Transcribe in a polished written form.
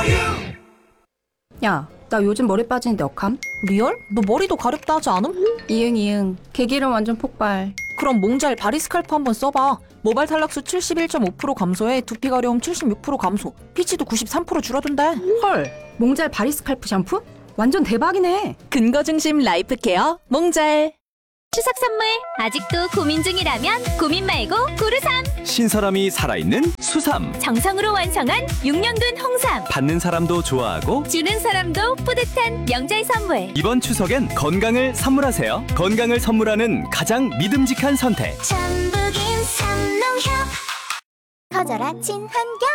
야, 나 요즘 머리 빠지는데 어감? 리얼? 너 머리도 가렵다 하지 않음? 이응. 개기름 완전 폭발. 그럼 몽잘 바리스칼프 한번 써봐. 모발 탈락수 71.5% 감소에 두피 가려움 76% 감소, 피치도 93% 줄어든대. 헐, 몽잘 바리스칼프 샴푸? 완전 대박이네. 근거 중심 라이프 케어 몽잘. 추석 선물 아직도 고민 중이라면 고민 말고 고르삼. 신선함이 살아있는 수삼. 정성으로 완성한 6년 된 홍삼. 받는 사람도 좋아하고 주는 사람도 뿌듯한 명절 선물. 이번 추석엔 건강을 선물하세요. 건강을 선물하는 가장 믿음직한 선택. 전북인 삼농협. 커져라 친환경.